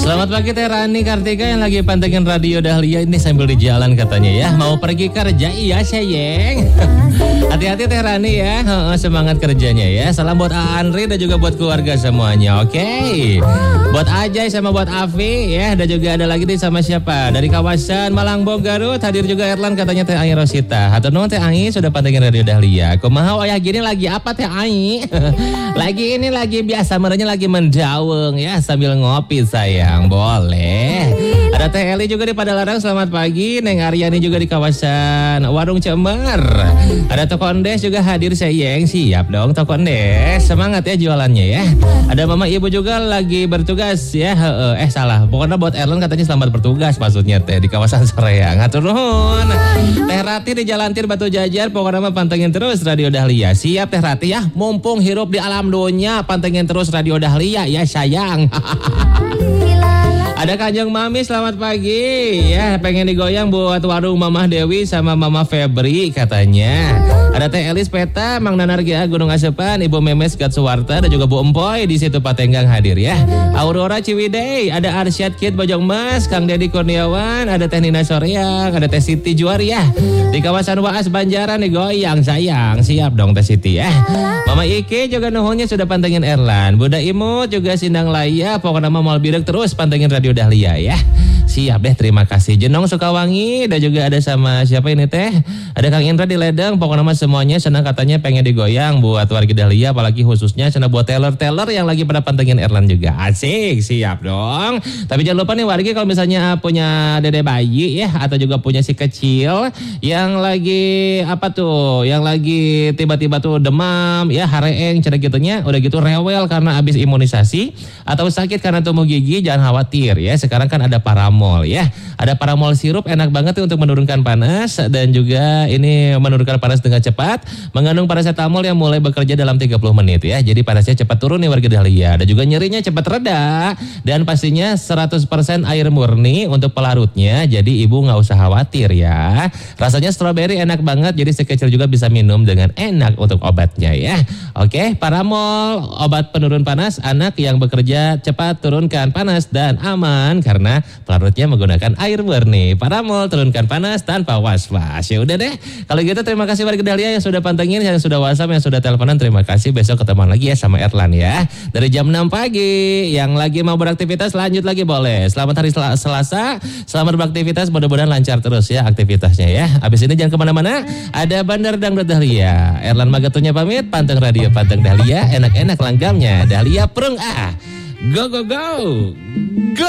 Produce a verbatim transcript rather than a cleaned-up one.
Selamat pagi Teh Rani Kartika yang lagi pantengin radio Dahlia ini sambil di jalan katanya ya. Mau pergi kerja iya sayang. Hati-hati Teh Rani ya. Semangat kerjanya ya. Salam buat Andri dan juga buat keluarga semuanya. Oke. Okay. Buat Ajay sama buat Afi ya. Dan juga ada lagi nih sama siapa? Dari kawasan Malangbong Garut hadir juga Erlan katanya Teh Ai Rosita. Hatur nuhun Teh Ai sudah pantengin radio Dahlia. Kumaha oyah gini lagi apa Teh Ai? Lagi ini lagi biasa merenya lagi mendaweng ya sambil ngopi sayang. Boleh. Ada Teh Eli juga di Padalarang, selamat pagi. Neng Aryani juga di kawasan Warung Cemer. Ada Toko Endes juga hadir sayang. Siap dong Toko Endes. Semangat ya jualannya ya. Ada Mama Ibu juga lagi bertugas ya. Eh salah. Pokoknya buat Erlan katanya selamat bertugas maksudnya Teh di kawasan Sereang. Hatur nuhun. Teh Rati di Jalan Tir Batu Jajar. Pokoknya mah pantengin terus radio Dahlia. Siap Teh Rati ya. Mumpung hirup di alam dunia, pantengin terus radio Dahlia ya sayang. Ada Kanjeng Mami selamat pagi ya, pengen digoyang buat warung Mamah Dewi sama Mama Febri katanya. Ada Teh Elis Peta, Mang Nanargia Gunung Asepan, Ibu Memes Gatsuwarta dan juga Bu Empoy di situ Patenggang hadir ya. Aurora Ciwidey, ada Arsyad Kid Bojong Mas, Kang Dedi Kurniawan, ada Teh Nina Soryang, ada Teh Siti Juwariah. Di kawasan Waas Banjaran digoyang sayang, siap dong Teh Siti ya. Mama Iki juga nuhunnya sudah pantengin Erlan. Bunda Imut juga Sindang Laya, pokoknya mau birek terus pantengin radio Dahlia ya. Siap deh, terima kasih. Jenong Sukawangi dan juga ada sama siapa ini Teh? Ada Kang Indra di Ledeng, pokoknya semuanya senang katanya pengen digoyang buat warga Dahlia, apalagi khususnya senang buat teller-teller yang lagi pada pantengin Erlan juga. Asik, siap dong. Tapi jangan lupa nih warga kalau misalnya punya dede bayi ya atau juga punya si kecil yang lagi apa tuh, yang lagi tiba-tiba tuh demam ya, hareeng, cara gitunya, udah gitu rewel karena habis imunisasi atau sakit karena tumbuh gigi, jangan khawatir ya. Sekarang kan ada Paramol ya. Ada Paramol sirup enak banget tuh untuk menurunkan panas dan juga ini menurunkan panas dengan cepat. Mengandung paracetamol yang mulai bekerja dalam tiga puluh menit ya. Jadi panasnya cepat turun nih warga Dahlia. Dan juga nyerinya cepat reda. Dan pastinya seratus persen air murni untuk pelarutnya. Jadi ibu gak usah khawatir ya. Rasanya stroberi enak banget. Jadi si kecil juga bisa minum dengan enak untuk obatnya ya. Oke, Paramol obat penurun panas anak yang bekerja cepat turunkan panas dan aman karena pelarutnya menggunakan air murni. Paramol turunkan panas tanpa was-was. Ya udah deh. Kalau gitu terima kasih warga Dahlia yang sudah pantengin, yang sudah WhatsApp, yang sudah teleponan. Terima kasih. Besok ketemu lagi ya sama Erlan ya. Dari jam enam pagi. Yang lagi mau beraktivitas lanjut lagi boleh. Selamat hari Selasa. Selamat beraktivitas. Mudah-mudahan lancar terus ya aktivitasnya ya. Habis ini jangan kemana-mana. Ada Bandar Dangdut Dahlia. Erlan Magatunya pamit. Panteng radio, panteng Dahlia. Enak-enak langgamnya. Dahlia Prung ah. Go go go. Go.